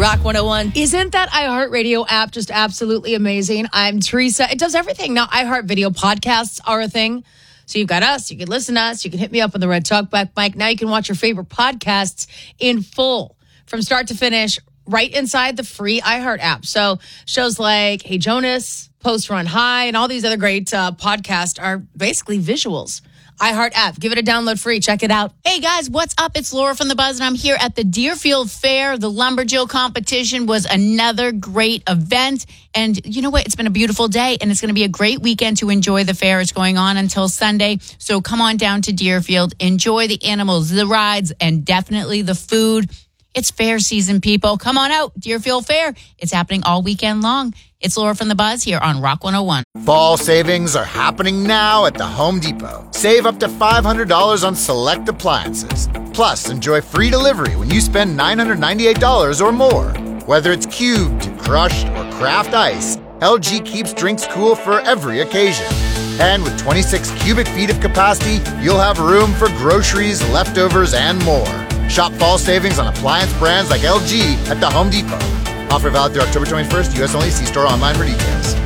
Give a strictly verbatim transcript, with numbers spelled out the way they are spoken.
Rock one oh one. Isn't that iHeartRadio app just absolutely amazing? I'm Teresa. It does everything. Now, iHeartVideo podcasts are a thing. So you've got us. You can listen to us. You can hit me up on the Red Talkback mic. Now you can watch your favorite podcasts in full from start to finish right inside the free iHeart app. So shows like Hey Jonas, Post Run High, and all these other great uh, podcasts are basically visuals. iHeart app. Give it a download free. Check it out. Hey guys, what's up? It's Laura from The Buzz, and I'm here at the Deerfield Fair. The Lumberjill competition was another great event. And you know what? It's been a beautiful day, and it's going to be a great weekend to enjoy the fair. It's going on until Sunday. So come on down to Deerfield. Enjoy the animals, the rides, and definitely the food. It's fair season, people. Come on out. Deerfield Fair. It's happening all weekend long. It's Laura from The Buzz here on Rock one oh one. Fall savings are happening now at the Home Depot. Save up to five hundred dollars on select appliances. Plus, enjoy free delivery when you spend nine hundred ninety-eight dollars or more. Whether it's cubed, crushed, or craft ice, L G keeps drinks cool for every occasion. And with twenty-six cubic feet of capacity, you'll have room for groceries, leftovers, and more. Shop fall savings on appliance brands like L G at the Home Depot. Offer valid through October twenty-first. U S only. See store online for details.